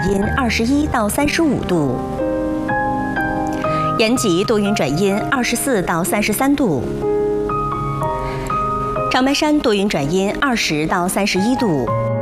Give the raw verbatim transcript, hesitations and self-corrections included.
阴二十一到三十五度，延吉多云转阴二十四到三十三度，长白山多云转阴二十到三十一度。